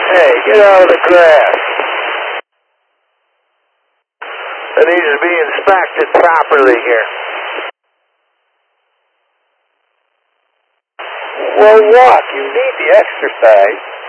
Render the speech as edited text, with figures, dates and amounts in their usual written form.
Hey, get out of the grass. It needs to be inspected properly here. Well, walk. You need the exercise.